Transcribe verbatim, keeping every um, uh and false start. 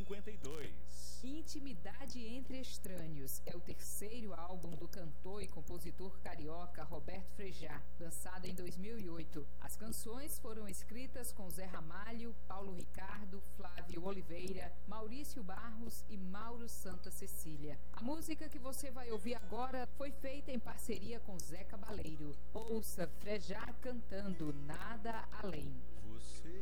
cinquenta e dois. Intimidade entre Estranhos é o terceiro álbum do cantor e compositor carioca Roberto Frejá, lançado em dois mil e oito. As canções foram escritas com Zé Ramalho, Paulo Ricardo, Flávio Oliveira, Maurício Barros e Mauro Santa Cecília. A música que você vai ouvir agora foi feita em parceria com Zé Cabaleiro. Ouça Frejá cantando Nada Além. Você